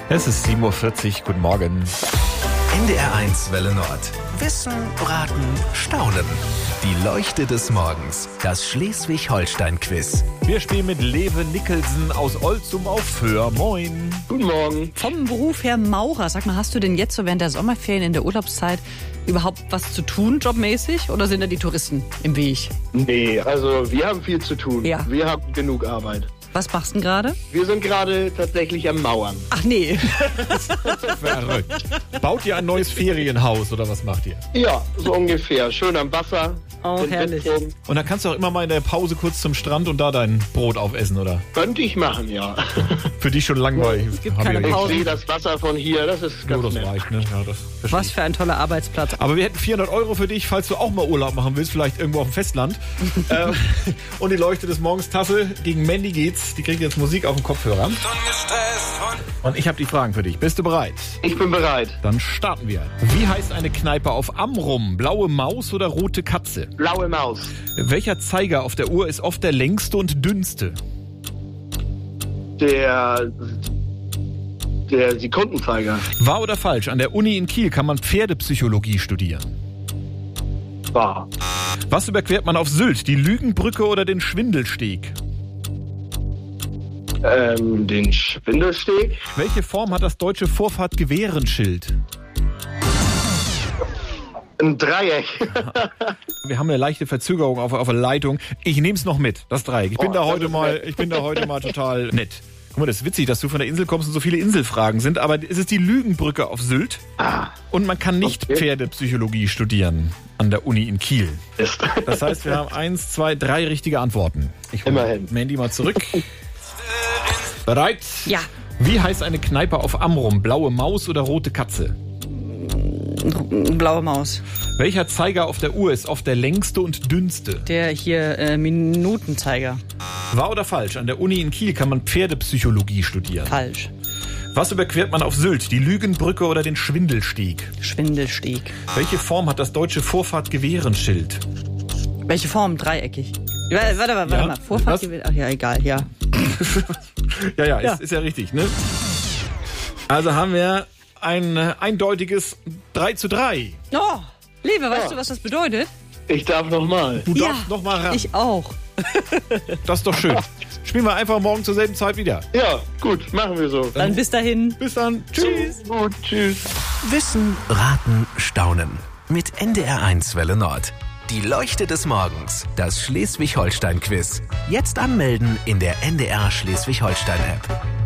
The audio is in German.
Es ist 7.40 Uhr, guten Morgen. NDR1 Welle Nord. Wissen, Raten, Staunen. Die Leuchte des Morgens. Das Schleswig-Holstein-Quiz. Wir spielen mit Lewe Nicholson aus Olzum auf Föhr. Moin. Guten Morgen. Vom Beruf her Maurer. Sag mal, hast du denn jetzt so während der Sommerferien in der Urlaubszeit überhaupt was zu tun, jobmäßig? Oder sind da die Touristen im Weg? Nee, also wir haben viel zu tun. Ja. Wir haben genug Arbeit. Was machst du denn gerade? Wir sind gerade tatsächlich am Mauern. Ach nee. Verrückt. Baut ihr ein neues Ferienhaus oder was macht ihr? Ja, so ungefähr. Schön am Wasser. Oh, Sind herrlich. Sitzungen. Und dann kannst du auch immer mal in der Pause kurz zum Strand und da dein Brot aufessen, oder? Könnte ich machen, ja. Für dich schon langweilig. Es gibt keine Ich Pause. sehe das Wasser von hier, das ist ganz Das nett. reicht, ne? Ja, das verstehe Was ich. für ein toller Arbeitsplatz. Aber wir hätten 400 € für dich, falls du auch mal Urlaub machen willst, vielleicht irgendwo auf dem Festland. Und die Leuchte des Morgens Tasse. Gegen Mandy geht's. Die kriegt jetzt Musik auf dem Kopfhörer. Und ich habe die Fragen für dich. Bist du bereit? Ich bin bereit. Dann starten wir. Wie heißt eine Kneipe auf Amrum? Blaue Maus oder rote Katze? Blaue Maus. Welcher Zeiger auf der Uhr ist oft der längste und dünnste? Der Sekundenzeiger. Wahr oder falsch? An der Uni in Kiel kann man Pferdepsychologie studieren. Wahr. Was überquert man auf Sylt? Die Lügenbrücke oder den Schwindelsteg? Den Schwindelsteg. Welche Form hat das deutsche Vorfahrtgewehrenschild? Ein Dreieck. Wir haben eine leichte Verzögerung auf der Leitung. Ich nehme es noch mit, das Dreieck. Ich bin da das heute ist mal, nett. ich bin da heute mal total nett. Guck mal, das ist witzig, dass du von der Insel kommst und so viele Inselfragen sind, aber es ist die Lügenbrücke auf Sylt und man kann nicht Okay. Pferdepsychologie studieren an der Uni in Kiel. Ist. Das heißt, wir haben 1, 2, 3 richtige Antworten. Ich hole Immerhin. Mandy mal zurück. Bereit? Ja. Wie heißt eine Kneipe auf Amrum? Blaue Maus oder rote Katze? Blaue Maus. Welcher Zeiger auf der Uhr ist oft der längste und dünnste? Der hier Minutenzeiger. Wahr oder falsch? An der Uni in Kiel kann man Pferdepsychologie studieren. Falsch. Was überquert man auf Sylt? Die Lügenbrücke oder den Schwindelsteg? Schwindelsteg. Welche Form hat das deutsche Vorfahrtgewehrenschild? Welche Form? Dreieckig. Warte Ja. mal. Vorfahrt. Was? Ach ja, egal, ja. Ja, Ja. ist ja richtig, ne? Also haben wir ein eindeutiges 3:3. Oh, Liebe, weißt du, was das bedeutet? Ich darf nochmal. Du Ja, darfst noch mal ran. Ich auch. Das ist doch schön. Spielen wir einfach morgen zur selben Zeit wieder. Ja, gut, machen wir so. Dann bis dahin. Bis dann. Tschüss. Gut, tschüss. Wissen, Raten, Staunen. Mit NDR1 Welle Nord. Die Leuchte des Morgens. Das Schleswig-Holstein-Quiz. Jetzt anmelden in der NDR Schleswig-Holstein-App.